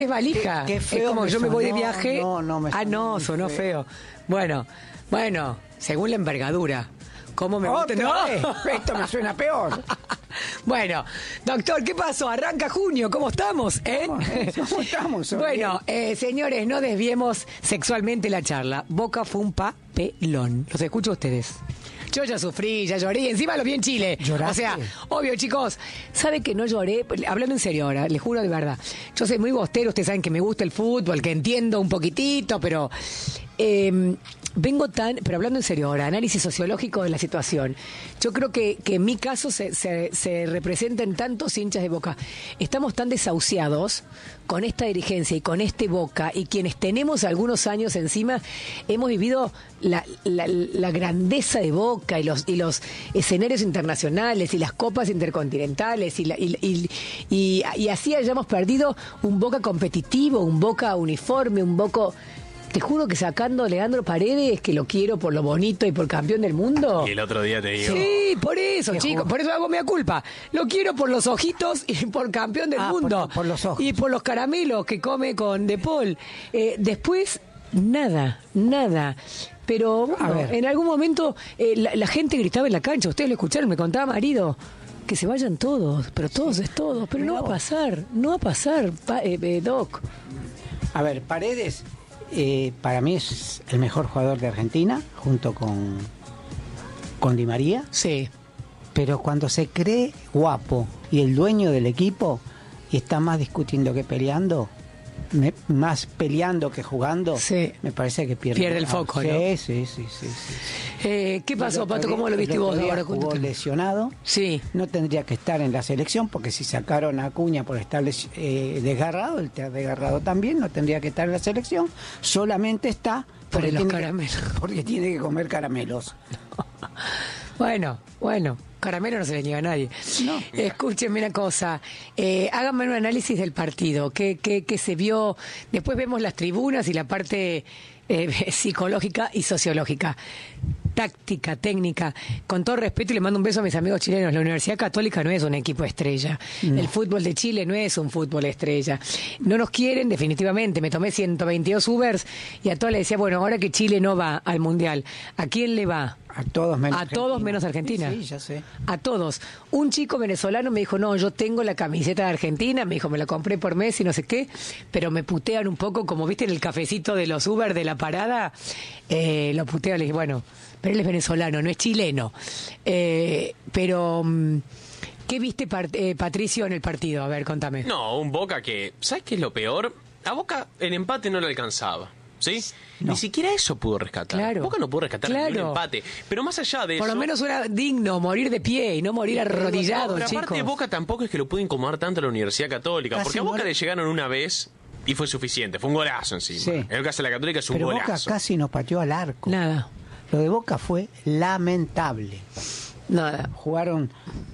Es valija. Qué feo es como yo me voy de viaje. No, sonó feo. Bueno, según la envergadura. ¿Cómo me gusta? No, esto me suena peor. Bueno, doctor, ¿qué pasó? Arranca junio, ¿cómo estamos? ¿Cómo estamos? Bueno, señores, no desviemos sexualmente la charla. Boca fue un papelón. Los escucho a ustedes. Yo ya sufrí, ya lloré, y encima lo vi en Chile. ¿Lloraste? O sea, obvio, chicos, ¿sabe que no lloré? Hablando en serio ahora, les juro de verdad. Yo soy muy bostero, ustedes saben que me gusta el fútbol, que entiendo un poquitito, pero... pero hablando en serio ahora, análisis sociológico de la situación. Yo creo que en mi caso se representan tantos hinchas de Boca. Estamos tan desahuciados con esta dirigencia y con este Boca, y quienes tenemos algunos años encima, hemos vivido la grandeza de Boca y los escenarios internacionales y las copas intercontinentales y así hayamos perdido un Boca competitivo, un Boca uniforme, un Boca... Te juro que sacando a Leandro Paredes, que lo quiero por lo bonito y por campeón del mundo. Y el otro día te digo... Sí, por eso, chicos, por eso hago mea culpa. Lo quiero por los ojitos y por campeón del mundo. Por los ojos. Y por los caramelos que come con De Paul. Después, nada. Pero bueno, en algún momento la gente gritaba en la cancha. Ustedes lo escucharon, me contaba Marido. Que se vayan todos, pero todos es todos. Pero no va a pasar, Doc. A ver, Paredes... para mí es el mejor jugador de Argentina, junto con Di María. Sí. Pero cuando se cree guapo y el dueño del equipo y está más discutiendo que peleando, más peleando que jugando, sí, me parece que pierde el foco, ¿no? Sí. ¿Qué pasó, Pato? ¿Cómo lo viste vos ahora? Jugó lesionado. Sí. No tendría que estar en la selección, porque si sacaron a Acuña por estar desgarrado, él está desgarrado también, no tendría que estar en la selección. Solamente está por los caramelos. Porque tiene que comer caramelos. Bueno. Caramelo no se le niega a nadie. No. Escúchenme una cosa. Háganme un análisis del partido. ¿Qué se vio? Después vemos las tribunas y la parte psicológica y sociológica. Táctica, técnica. Con todo respeto, y le mando un beso a mis amigos chilenos. La Universidad Católica no es un equipo estrella. No. El fútbol de Chile no es un fútbol estrella. No nos quieren, definitivamente. Me tomé 122 Ubers y a todos les decía, bueno, ahora que Chile no va al Mundial, ¿a quién le va? A todos menos Argentina. Sí, ya sé. A todos. Un chico venezolano me dijo, no, yo tengo la camiseta de Argentina, me dijo, me la compré por mes y no sé qué, pero me putean un poco, como viste en el cafecito de los Uber de la parada, lo putean, le dije, bueno, pero él es venezolano, no es chileno. Pero... ¿qué viste, Patricio, en el partido? A ver, contame. No, un Boca que... ¿Sabes qué es lo peor? A Boca el empate no le alcanzaba. ¿Sí? No. Ni siquiera eso pudo rescatar. Claro. Boca no pudo rescatar ningún empate. Pero más allá de eso... Por lo menos era digno morir de pie y no morir arrodillado, pero chicos. aparte Boca tampoco es que lo pudo incomodar tanto a la Universidad Católica. Porque a Boca le llegaron una vez y fue suficiente. Fue un golazo encima. Sí. En el caso de la Católica es un golazo. Boca casi nos pateó al arco. Nada. Lo de Boca fue lamentable. Nada. Jugaron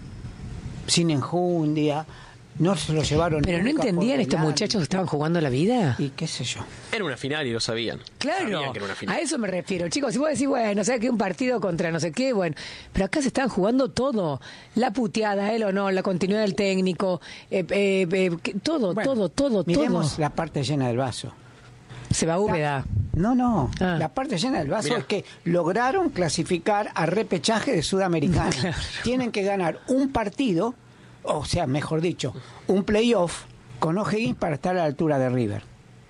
sin enjundia. No se lo llevaron. Pero no entendían estos muchachos que estaban jugando la vida. Y qué sé yo. Era una final y lo sabían. Claro, sabían que era una final. A eso me refiero. Chicos, si vos decís, bueno, ¿sabes qué? Un partido contra no sé qué, bueno. Pero acá se estaban jugando todo. La puteada, él o no, la continuidad del técnico, todo. Miremos la parte llena del vaso. Se va húmeda. No. La parte llena del vaso es que lograron clasificar a repechaje de Sudamericana. Claro. Tienen que ganar un partido, o sea, mejor dicho, un playoff con O'Higgins para estar a la altura de River.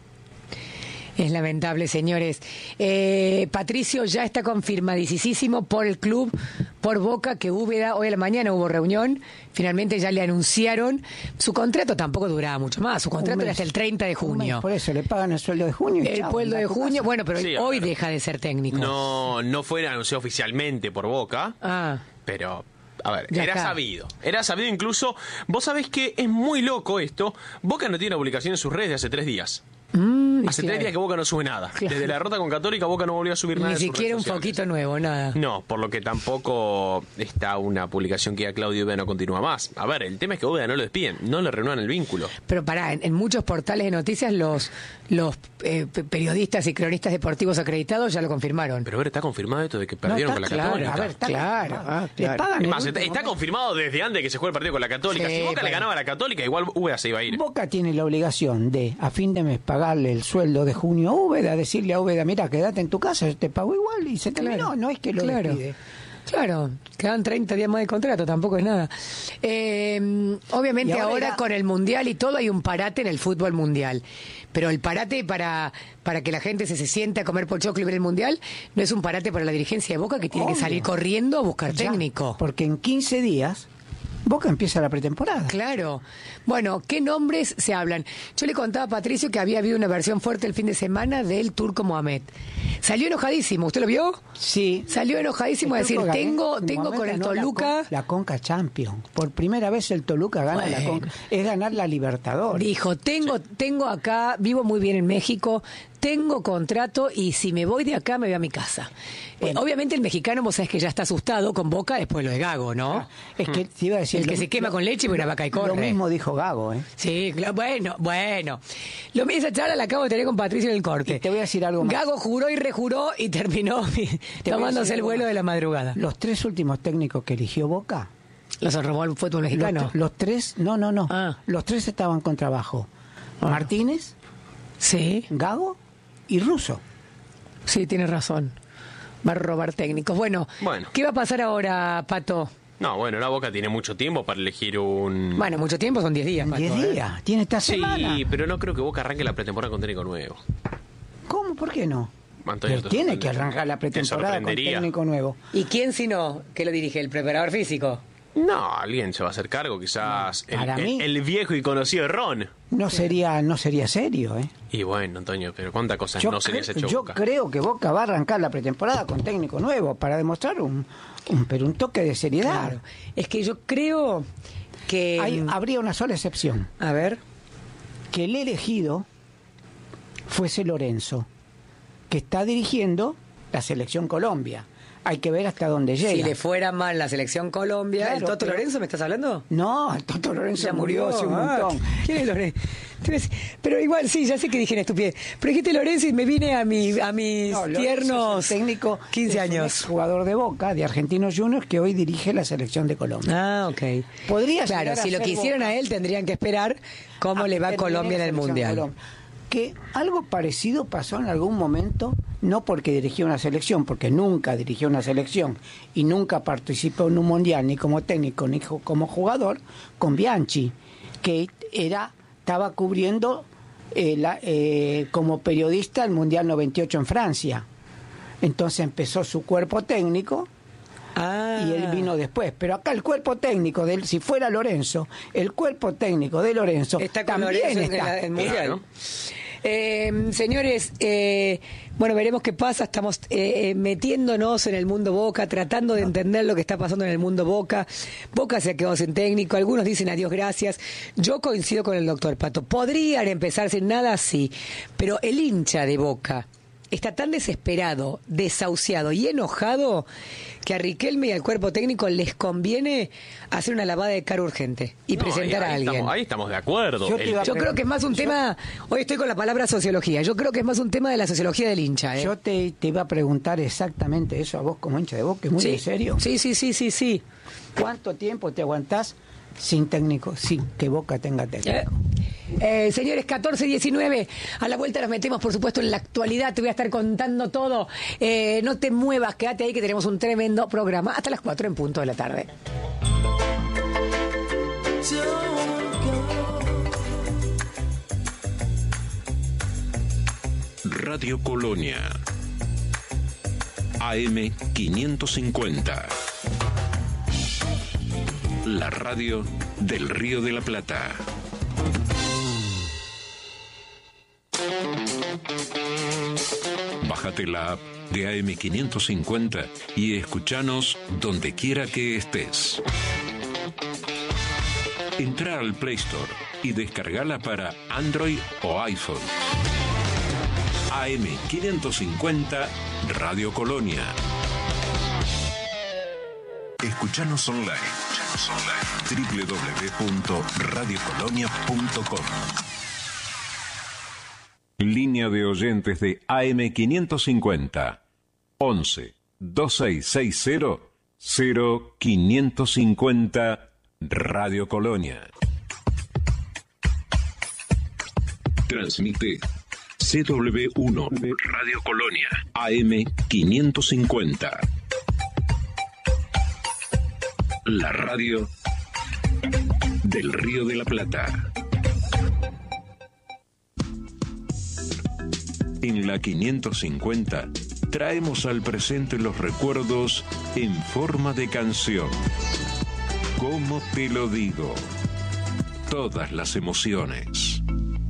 Es lamentable, señores. Patricio ya está confirmadísimo por el club, por Boca, que Úbeda, hoy a la mañana hubo reunión, finalmente ya le anunciaron, su contrato tampoco duraba mucho más, su contrato era hasta el 30 de junio. Por eso le pagan el sueldo de junio. Y el sueldo de junio, bueno, pero sí, hoy deja de ser técnico. No fue anunciado oficialmente por Boca, pero... A ver, era sabido incluso. Vos sabés que es muy loco esto. Boca no tiene una publicación en sus redes de hace 3 días. Hace 3 días que Boca no sube nada. Claro. Desde la derrota con Católica, Boca no volvió a subir nada. Ni siquiera un foquito nuevo, nada. No, por lo que tampoco está una publicación que a Claudio Úbeda no continúa más. A ver, el tema es que Úbeda no lo despiden, no le renuevan el vínculo. Pero pará, en muchos portales de noticias los periodistas y cronistas deportivos acreditados ya lo confirmaron. Pero a ver, está confirmado esto de que perdieron con la Católica. A ver, está Claro. Le pagan Es más, el último está confirmado desde antes de que se juegue el partido con la Católica. Sí, Si Boca le pero- ganaba a la Católica, igual Úbeda se iba a ir. Boca tiene la obligación de, a fin de mes, pagarle el sueldo de junio a Úbeda, decirle a Úbeda, mira, quédate en tu casa, yo te pago igual, y se terminó. Claro. No es que lo Claro. despide. Claro, quedan 30 días más de contrato, tampoco es nada. Obviamente Y ahora ahora era- con el Mundial y todo hay un parate en el fútbol mundial. Pero el parate para que la gente se siente a comer pochoclo y ver el Mundial no es un parate para la dirigencia de Boca que tiene que Obvio. salir corriendo a buscar Ya, técnico. Porque en 15 días Boca empieza la pretemporada. Claro. Bueno, ¿qué nombres se hablan? Yo le contaba a Patricio que había habido una versión fuerte el fin de semana del Turco Mohamed. Salió enojadísimo, ¿usted lo vio? Sí. Salió enojadísimo a El decir, Turco tengo Mohamed con el ganó Toluca... la Conca Champions. Por primera vez el Toluca gana la Bueno. Conca. Es ganar la Libertadores. Dijo, tengo acá, vivo muy bien en México, tengo contrato y si me voy de acá me voy a mi casa. Bueno. Obviamente el mexicano, vos sabés que ya está asustado con Boca después lo de Gago, ¿no? Es que te iba a decir. El que se quema con leche porque una vaca y corre. Lo mismo dijo Gago, ¿eh? Sí, claro, bueno. Esa charla la acabo de tener con Patricio en el corte. Y te voy a decir algo más. Gago juró y rejuró y terminó tomándose el vuelo de la madrugada. Los 3 últimos técnicos que eligió Boca, ¿Los robó el fútbol mexicano? los 3, no. Ah. Los 3 estaban con trabajo. Martínez, Sí, Gago y Russo. sí, tienes razón. Va a robar técnicos. Bueno, Bueno. ¿qué va a pasar ahora, Pato? No, bueno, la Boca tiene mucho tiempo para elegir un... Bueno, mucho tiempo, son 10 días, Pato. 10 días. Tiene esta Sí, semana. pero no creo que Boca arranque la pretemporada con técnico nuevo. ¿Cómo? ¿Por qué no? Antonio, Pero te tiene que sorprende. arrancar la Te pretemporada con sorprendería. técnico nuevo. ¿Y quién si no? ¿Qué lo dirige? ¿El preparador físico? No, alguien se va a hacer cargo, quizás para mí- el viejo y conocido Ron. No sería serio, ¿eh? Y bueno, Antonio, pero cuántas cosas no sería ese hecho yo Boca. creo que Boca va a arrancar la pretemporada con técnico nuevo para demostrar un toque de seriedad. Claro. Es que yo creo que... Habría una sola excepción, A ver. que el elegido fuese Lorenzo, que está dirigiendo la selección Colombia. Hay que ver hasta dónde llega. Si le fuera mal la selección Colombia... Claro, ¿El Toto pero- Lorenzo me estás hablando? No, el Toto Lorenzo Ya murió hace un montón. ¿Quién es Lorenzo? Pero igual, sí, ya sé que dije una estupidez. Pero dijiste Lorenzo y me vine a mis No, Lorenzo tiernos es el técnico, 15 es un años. jugador de Boca, de Argentinos Juniors, que hoy dirige la selección de Colombia. Ah, ok. Podría Claro, llegar a si lo ser quisieran Boca. a él, tendrían que esperar cómo le va a terminar Colombia en el selección Mundial. Colombia. Que algo parecido pasó en algún momento, no porque dirigió una selección, porque nunca dirigió una selección y nunca participó en un Mundial, ni como técnico, ni como jugador, con Bianchi, que estaba cubriendo como periodista el Mundial 98 en Francia. Entonces empezó su cuerpo técnico Ah. y él vino después. Pero acá el cuerpo técnico de él, si fuera Lorenzo, el cuerpo técnico de Lorenzo Está con también Lorenzo en está. el Mundial. Claro. Señores, bueno, veremos qué pasa. Estamos metiéndonos en el mundo Boca, tratando de entender lo que está pasando en el mundo Boca. Boca se ha quedado sin técnico, algunos dicen adiós, gracias. Yo coincido con el doctor Pato. Podrían empezar sin nada, sí, pero el hincha de Boca está tan desesperado, desahuciado y enojado que a Riquelme y al cuerpo técnico les conviene hacer una lavada de cara urgente y No, presentar a alguien. Ahí estamos de acuerdo. Yo te iba a Yo creo que es más un tema, hoy estoy con la palabra sociología, yo creo que es más un tema de la sociología del hincha. ¿Eh? Yo te iba a preguntar exactamente eso a vos como hincha de Boca, es muy en serio. Sí. ¿Cuánto tiempo te aguantás sin técnico, sin que Boca tenga técnico? Señores, 14-19, a la vuelta nos metemos, por supuesto, en la actualidad. Te voy a estar contando todo. No te muevas, quédate ahí que tenemos un tremendo programa hasta las 4 en punto de la tarde. Radio Colonia AM 550. La radio del Río de la Plata. Bájate la app de AM 550 y escuchanos donde quiera que estés. Entra al Play Store y descargala para Android o iPhone. AM550 Radio Colonia. Escuchanos online. www.radiocolonia.com. Línea de oyentes de AM550 11 2660 0550 Radio Colonia. Transmite CW1 Radio Colonia AM550. La radio del Río de la Plata. En la 550 traemos al presente los recuerdos en forma de canción. ¿Cómo te lo digo? Todas las emociones.